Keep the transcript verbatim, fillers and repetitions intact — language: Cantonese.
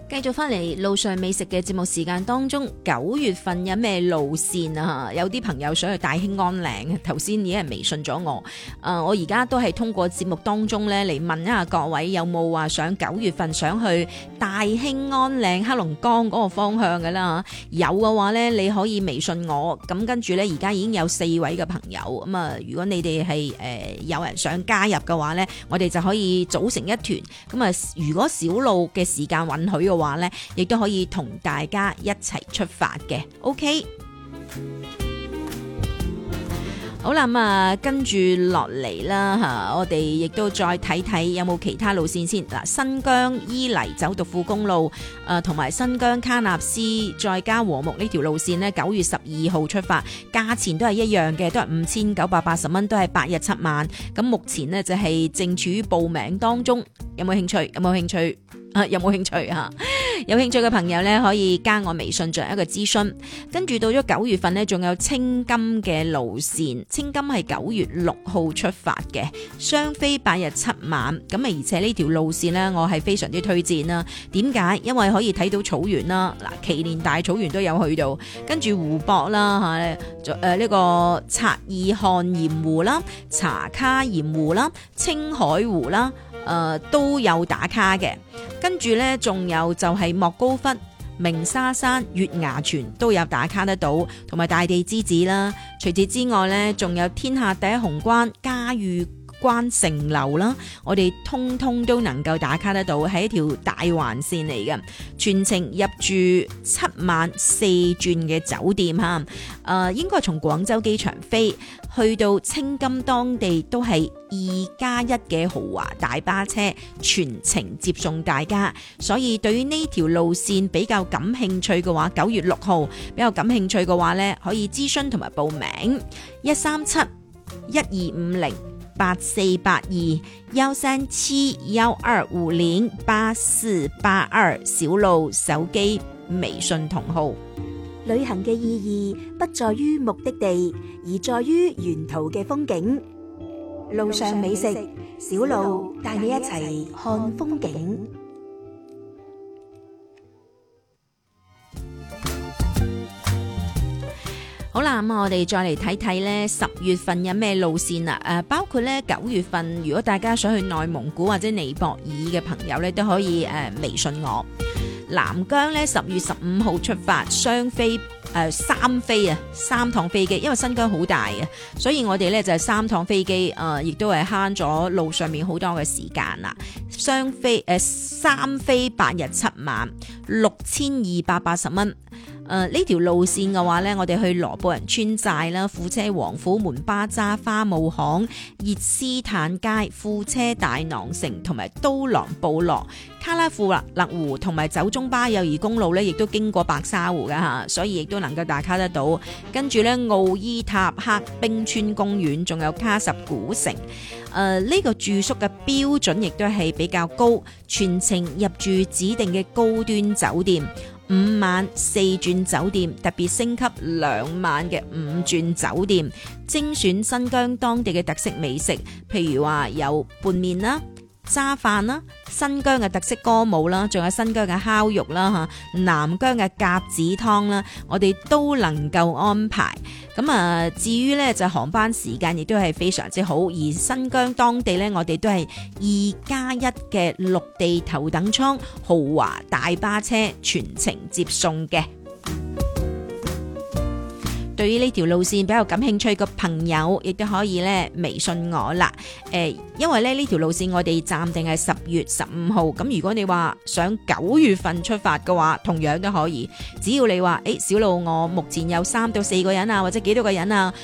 繼續翻嚟路上美食嘅節目時間當中，九月份有咩路線啊？有啲朋友想去大興安嶺，頭先已經係微信咗我。誒、呃，我而家都係通過節目當中咧嚟問一下各位有冇話想九月份想去大興安嶺黑龍江嗰個方向㗎啦？有嘅話咧，你可以微信我。咁跟住咧，而家已經有四位嘅朋友咁啊。如果你哋係誒有人想加入嘅話咧，我哋就可以組成一團。咁啊，如果小路嘅時間允許嘅話咧，亦都可以同大家一齊出發嘅。 OK， 好啦，咁啊跟住落嚟啦吓，我哋亦都再睇睇有冇其他路線先。嗱，新疆伊犁走獨庫公路誒，同埋新疆喀納斯再加和睦呢條路線呢，九月十二號出發，價錢都係一樣嘅，都係五千九百八十蚊，都係八日七晚。咁目前呢，就係正處於報名當中，有冇興趣？有冇興趣？啊，有冇興趣啊？有興趣嘅朋友咧，可以加我微信作一個諮詢。跟住到咗九月份呢，仲有青金嘅路線，青金係九月六號出發嘅，雙飛八日七晚。咁啊，而且呢條路線呢，我係非常之推薦啦。點解？因為可以睇到草原啦，嗱，祁連大草原都有去到，跟住湖泊啦吓，誒呢個察爾汗鹽湖啦、茶卡鹽湖啦、青海湖啦。誒、呃、都有打卡嘅，跟住呢，仲有就係莫高窟、鳴沙山、月牙泉都有打卡得到，同埋大地之子啦。除此之外呢，仲有天下第一雄關嘉峪關城樓啦，我哋通通都能夠打卡得到，係一條大環線嚟嘅，全程入住七晚四轉嘅酒店吓，誒、呃，應該從廣州機場飛去到青金當地都係二加一嘅豪華大巴車，全程接送大家。所以對於呢條路線比較感興趣嘅話，九月六號比較感興趣嘅話呢，可以諮詢同埋報名一三七一二五零八四八二幺三七幺二五零八四八二，小路手機微信同號。 旅行嘅意義不在於目的地，而在於沿途嘅風景。路上美食，小路帶你一齊看風景。 好啦，咁我哋再嚟睇睇呢十月份有咩路線啦？誒，包括呢九月份，如果大家想去內蒙古或者尼泊爾嘅朋友呢，都可以誒微信我。南疆呢十月十五號出發，雙飛誒、呃、三飛啊，三趟飛機，因為新疆好大啊，所以我哋呢就係、是、三趟飛機，誒、呃、亦都係慳咗路上面好多嘅時間啦。雙飛誒、呃、三飛八日七晚，六千二百八十蚊。誒、呃、呢條路線嘅話呢，我哋去羅布人村寨啦、庫車王府、門巴扎、花木巷、熱斯坦街、庫車大囊城同埋都朗部落、卡拉庫勒湖同埋酒中巴友誼公路呢，亦都經過白沙湖㗎吓，所以亦都能夠打卡得到。跟住呢，奧伊塔克冰川公園，仲有卡什古城。誒、呃、呢、這個住宿嘅標準亦都係比較高，全程入住指定嘅高端酒店。五晚四轉酒店，特別升級兩晚嘅五轉酒店，精選新疆當地嘅特色美食，譬如話有拌麵啦、渣飯啦、新疆嘅特色歌舞啦，仲有新疆嘅烤肉啦吓，南疆嘅鴿子湯啦，我哋都能夠安排。咁啊，至於呢，就航班時間亦都係非常之好，而新疆當地呢，我哋都係二加一嘅陸地頭等艙豪華大巴車全程接送嘅。對於呢條路線比較感興趣嘅朋友，亦都可以咧微信我啦。誒、呃，因為咧呢條路線我哋暫定係十月十五號，咁如果你話想九月份出發嘅話，同樣都可以。只要你話誒，小路我目前有三到四個人啊，或者幾多個人啊，